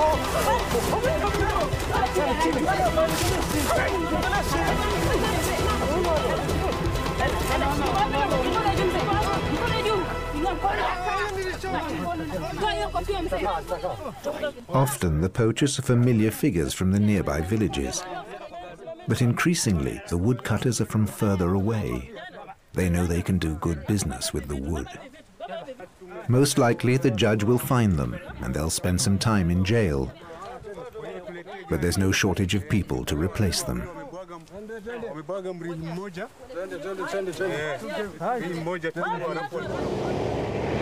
Often the poachers are familiar figures from the nearby villages. But increasingly, the woodcutters are from further away. They know they can do good business with the wood. Most likely, the judge will find them, and they'll spend some time in jail. But there's no shortage of people to replace them.